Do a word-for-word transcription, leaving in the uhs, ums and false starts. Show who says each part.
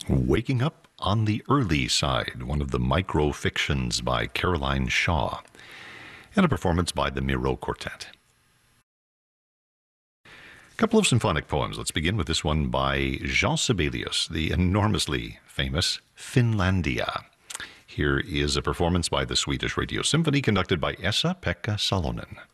Speaker 1: Waking Up on the Early Side, one of the micro-fictions by Caroline Shaw, and a performance by the Miro Quartet. A couple of symphonic poems. Let's begin with this one by Jean Sibelius, the enormously famous Finlandia. Here is a performance by the Swedish Radio Symphony conducted by Esa-Pekka Salonen.